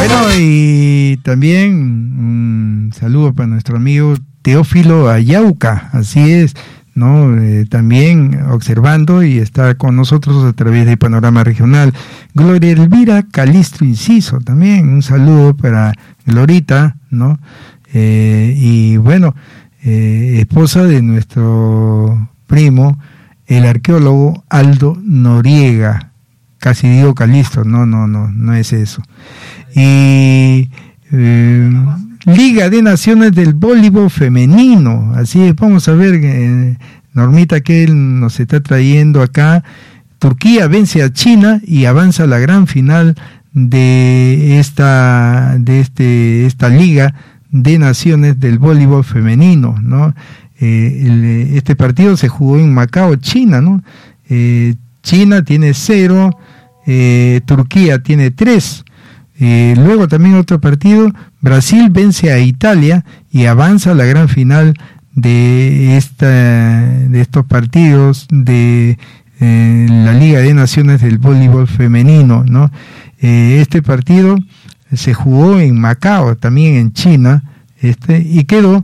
Bueno, y también un saludo para nuestro amigo Teófilo Ayauca, así es, ¿no? También observando y está con nosotros a través de Panorama Regional. Gloria Elvira Calistro Inciso, también un saludo para Glorita, ¿no? Y bueno, esposa de nuestro primo, el arqueólogo Aldo Noriega. Casi digo Calistro, no es eso. Y Liga de Naciones del Voleibol Femenino, así es, vamos a ver, Normita, que él nos está trayendo acá. Turquía vence a China y avanza a la gran final de esta Liga de Naciones del Voleibol Femenino, ¿no? Este partido se jugó en Macao, China, ¿no? China tiene 0, Turquía tiene 3. Luego también otro partido, Brasil vence a Italia y avanza a la gran final de estos partidos de la Liga de Naciones del Voleibol Femenino, ¿no? Este partido se jugó en Macao, también en China, y quedó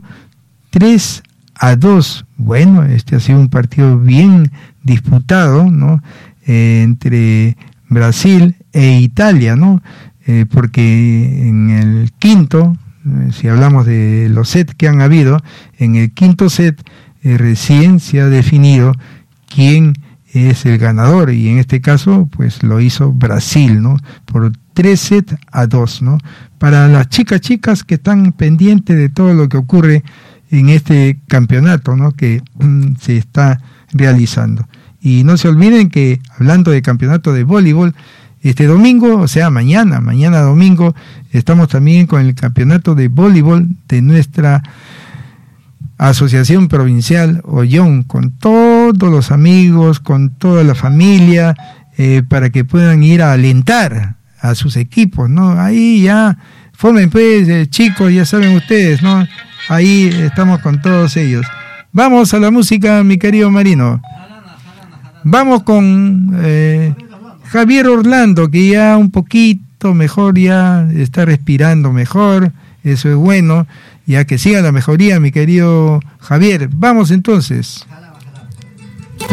3-2. Bueno, ha sido un partido bien disputado, ¿no? Entre Brasil e Italia, ¿no? Porque en el quinto, si hablamos de los sets que han habido, en el quinto set recién se ha definido quién es el ganador, y en este caso pues lo hizo Brasil, ¿no? Por 3-2, ¿no? Para las chicas que están pendientes de todo lo que ocurre en este campeonato, ¿no? Que se está realizando. Y no se olviden que, hablando de campeonato de voleibol, este domingo, o sea, mañana domingo, estamos también con el campeonato de voleibol de nuestra Asociación Provincial Ollón, con todos los amigos, con toda la familia, para que puedan ir a alentar a sus equipos, ¿no? Ahí ya formen pues, chicos, ya saben ustedes, ¿no? Ahí estamos con todos ellos. Vamos a la música, mi querido Marino. Vamos con Javier Orlando, que ya un poquito mejor, ya está respirando mejor, eso es bueno, ya que siga la mejoría, mi querido Javier. Vamos entonces.